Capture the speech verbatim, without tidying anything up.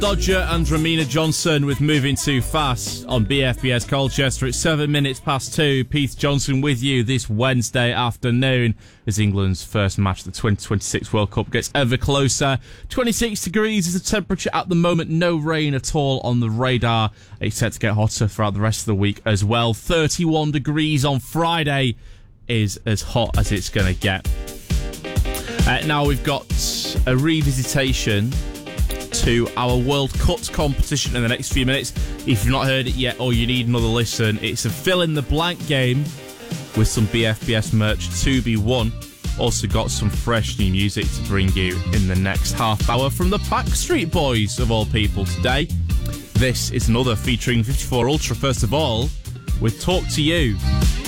Dodger and Ramina Johnson with Moving Too Fast on B F B S Colchester. It's seven minutes past two. Pete Johnson with you this Wednesday afternoon as England's first match of the twenty twenty-six World Cup gets ever closer. twenty-six degrees is the temperature at the moment. No rain at all on the radar. It's set to get hotter throughout the rest of the week as well. thirty-one degrees on Friday is as hot as it's going to get. Uh, now we've got a revisitation to our World Cups competition in the next few minutes. If you've not heard it yet or you need another listen, it's a fill in the blank game with some B F B S merch to be won. Also got some fresh new music to bring you in the next half hour from the Backstreet Boys of all people today. This is another featuring fifty-four Ultra. First of all, with Talk to You.